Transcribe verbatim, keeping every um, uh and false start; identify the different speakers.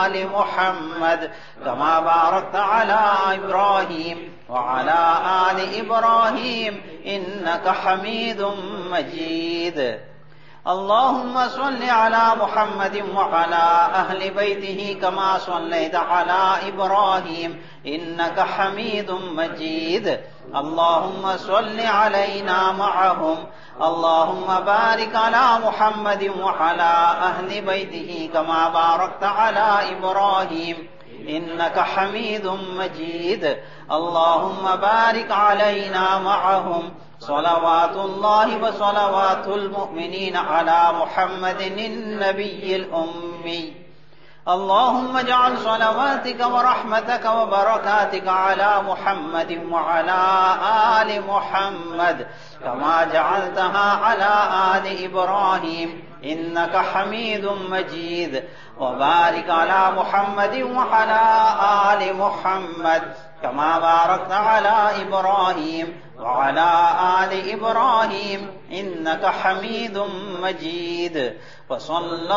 Speaker 1: आलि मुहम्मद कमा बारकता अला इब्राहीम व अला आलि इब्राहीम इन्नका हमीदुम मजीद। अल्लाहुम्मा सल्लि अला मुहम्मदिन व अला अहलि बैतिही कमा सल्लैता अला इब्राहीम इन्नका हमीदुम मजीद। अल्लाहुम्मा सल्लि अलैना मअहुम। अल्लाहुम्मा बारिक अला मुहम्मदिन व अला अहलि बैतिही कमा बारकता अला इब्राहीम इन्नका हमीदुम मजीद। अल्लाहुम्मा बारिक अलैना मअहुम सलवातुल्लाहि व सलवातुल मुमिनीन अला मुहम्मदिन नबिय्यिल उम्मी। अल्लाहुम्मा जअल सलवातिक व रहमतक व बरकातिक अला मुहम्मदिन व अला आलि मुहम्मद कमा जअलतहा अला आलि इब्राहीम इन्नका हमीदुम मजीद। व बारिक अला मुहम्मदिन व अला आलि मुहम्मद कमा बारकता अला इब्राहीम व अला आलि इब्राहीम इन्नका हमीदुम मजीद। व